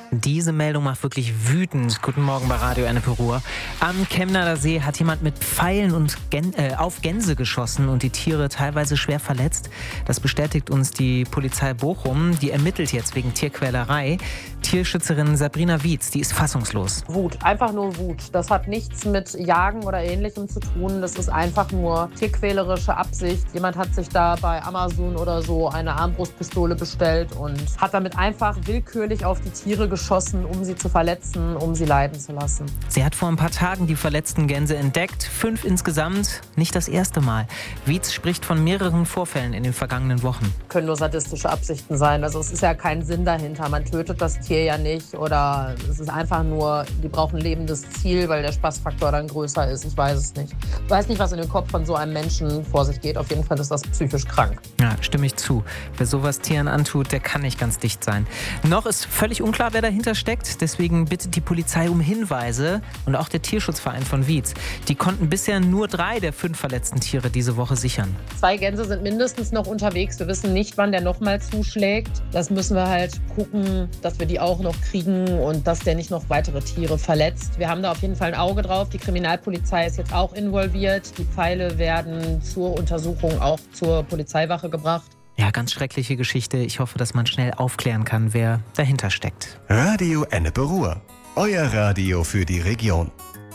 Diese Meldung macht wirklich wütend. Guten Morgen bei Radio Ennepe Ruhr. Am Kemnader See hat jemand mit Pfeilen auf Gänse geschossen und die Tiere teilweise schwer verletzt. Das bestätigt uns die Polizei Bochum. Die ermittelt jetzt wegen Tierquälerei. Tierschützerin Sabrina Wietz, die ist fassungslos. Wut, einfach nur Wut. Das hat nichts mit Jagen oder Ähnlichem zu tun. Das ist einfach nur tierquälerische Absicht. Jemand hat sich da bei Amazon oder so eine Armbrustpistole bestellt und hat damit einfach willkürlich auf die Tiere geschossen, um sie zu verletzen, um sie leiden zu lassen. Sie hat vor ein paar Tagen die verletzten Gänse entdeckt. 5 insgesamt, nicht das erste Mal. Wietz spricht von mehreren Vorfällen in den vergangenen Wochen. Können nur sadistische Absichten sein. Also es ist ja kein Sinn dahinter. Man tötet das Tier ja nicht oder es ist einfach nur, die brauchen ein lebendes Ziel, weil der Spaßfaktor dann größer ist. Ich weiß es nicht. Ich weiß nicht, was in dem Kopf von so einem Menschen vor sich geht. Auf jeden Fall ist das psychisch krank. Ja, stimme ich zu. Wer sowas Tieren antut, der kann nicht ganz dicht sein. Noch ist völlig unklar, wer dahinter steckt. Deswegen bittet die Polizei um Hinweise und auch der Tierschutzverein von Wietz. Die konnten bisher nur 3 der 5 verletzten Tiere diese Woche sichern. 2 Gänse sind mindestens noch unterwegs. Wir wissen nicht, wann der nochmal zuschlägt. Das müssen wir halt gucken, dass wir die auch noch kriegen und dass der nicht noch weitere Tiere verletzt. Wir haben da auf jeden Fall ein Auge drauf. Die Kriminalpolizei ist jetzt auch involviert. Die Pfeile werden zur Untersuchung auch zur Polizeiwache gebracht. Ja, ganz schreckliche Geschichte. Ich hoffe, dass man schnell aufklären kann, wer dahinter steckt. Radio Ennepe Ruhr. Euer Radio für die Region.